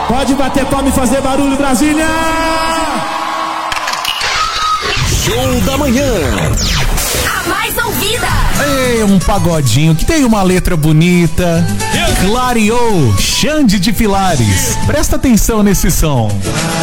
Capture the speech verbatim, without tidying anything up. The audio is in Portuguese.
Pode bater palma e fazer barulho, Brasília! Show da manhã. A mais ouvida. É um pagodinho que tem uma letra bonita. Clareou, Xande de Pilares. Presta atenção nesse som.